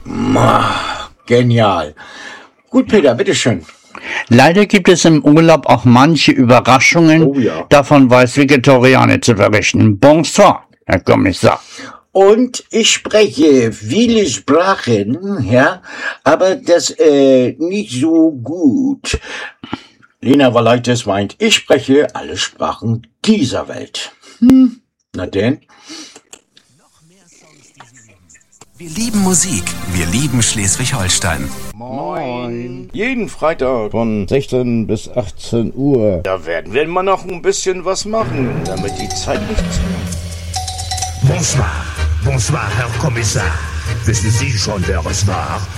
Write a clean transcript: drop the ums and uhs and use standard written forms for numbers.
Genial. Gut, Peter, bitteschön. Leider gibt es im Urlaub auch manche Überraschungen. Oh ja. Davon weiß Viktoriane zu berichten. Bonsoir, Herr Kommissar. Und ich spreche viele Sprachen, ja, aber das nicht so gut. Lena Valaitis meint, ich spreche alle Sprachen dieser Welt. Na denn? Wir lieben Musik, wir lieben Schleswig-Holstein. Moin. Jeden Freitag von 16 bis 18 Uhr. Da werden wir mal noch ein bisschen was machen, damit die Zeit nicht zählt. Bonsoir, bonsoir, Herr Kommissar. Wissen Sie schon, wer es war?